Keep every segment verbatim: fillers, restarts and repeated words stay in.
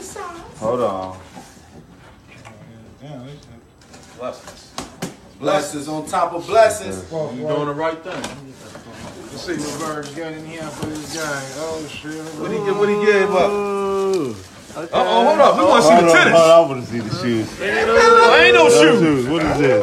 Hold on. Blessings. Blessings on top of blessings. You doing the right thing. Let's see what Bird's got in here for this guy. Oh shit. What he get? What he gave up? Okay. Uh oh, hold up. We want to see the tennis. I want to see the shoes. Ain't no shoes. What is this?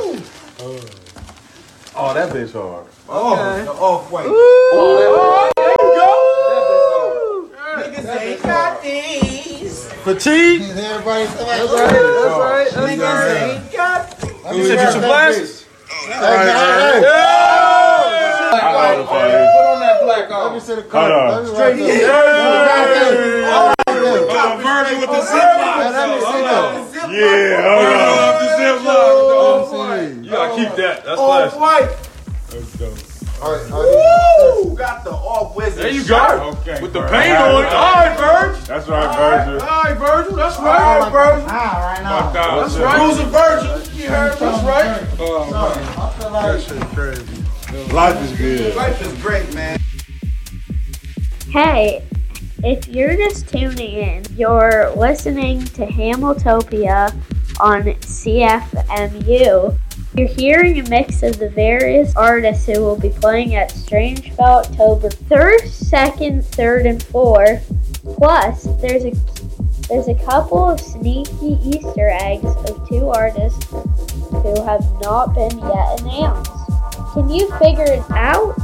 Oh, that bitch hard. Oh, the off-white. Oh, there you go. Niggas ain't got these. Fatigue. Everybody feel like, That's right. That's right. That's Niggas right. ain't got You said you some glasses. Hey, hey, hey. Put on that black Let me on. see the Hold color. on. Let me right there. Got Virgil with the ziplock. Let me see that. Yeah, hold Virgil on. off the ziplock. You gotta keep that. That's Off classic. white. Let's go. All right, all Woo! Got the off wizard. There you shirt. go. Okay. With the paint on it. All right, Virgil. That's right, Virgil. All right, Virgil. That's right. right, Virgil. right now. That's right. Cruising Virgil. You heard? That's right. Oh, man. I feel like that shit crazy. Life is good. Life is great, man. Hey, if you're just tuning in, you're listening to Hamiltopia on C F M U. You're hearing a mix of the various artists who will be playing at Strangeville October first, second, third, and fourth. Plus, there's a there's a couple of sneaky Easter eggs of two artists who have not been yet announced. Can you figure it out?